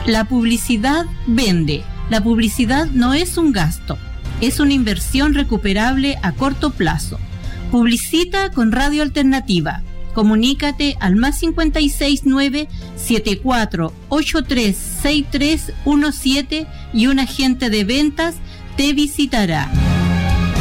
La publicidad vende. La publicidad no es un gasto, es una inversión recuperable a corto plazo. Publicita con Radio Alternativa. Comunícate al +569 7483 6317 y un agente de ventas te visitará.